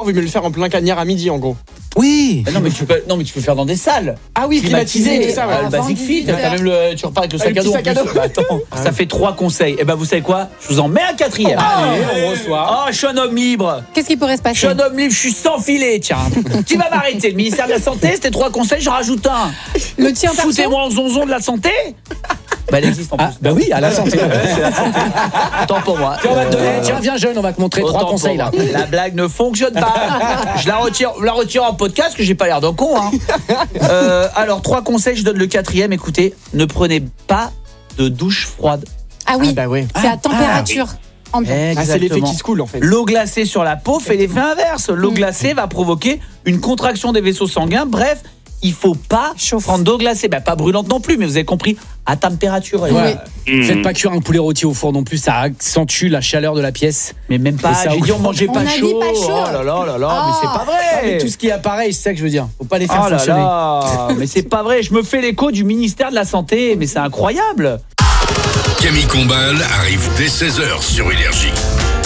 vaut mieux le faire en plein cagnard à midi en gros. Oui. Non mais tu peux faire dans des salles. Ah oui, climatisé, ça, ouais. Le Basic Fit, t'as même tu repars avec le sac Le à dos. petit sac à dos. Bah, attends, ça fait 3 conseils. Et ben vous savez quoi? Je vous en mets un 4e. Allez, on reçoit. Oh, je suis un homme libre. Qu'est-ce qui pourrait se Je suis passer? un homme libre, je suis sans filet, tiens. Tu vas m'arrêter, le ministère de la Santé, c'était 3 conseils, j'en rajoute un. Le tien perso? Foutez-moi en zonzon de la santé. Bah elle existe en plus. Bah oui, à la santé. Tant pour moi. Tiens, on va te donner, tiens, viens jeune, on va te montrer 3 Autant conseils pour là. moi. La blague ne fonctionne pas. Je la retire en podcast, que j'ai pas l'air d'un con. Hein. Alors 3 conseils, je donne le 4e. Écoutez, ne prenez pas de douche froide. Ah oui, bah ouais. c'est à température ambiante. Ah, c'est l'effet Exactement. qui se coule en fait. L'eau glacée sur la peau fait l'effet inverse. L'eau glacée va provoquer une contraction des vaisseaux sanguins. Bref, il faut pas prendre d'eau glacée. Bah, pas brûlante non plus, mais vous avez compris, à température. Ouais. Faites pas cuire un poulet rôti au four non plus, ça accentue la chaleur de la pièce. Mais même pas, Et ça j'ai dit on mangeait On pas a dit chaud. pas chaud. Oh là là là là, mais c'est pas Et vrai. tout ce qui est appareil, c'est ça que je veux dire. Faut pas les faire Oh là fonctionner. là, mais c'est pas vrai, je me fais l'écho du ministère de la Santé, mais c'est incroyable. Camille Combal arrive dès 16h sur Énergie.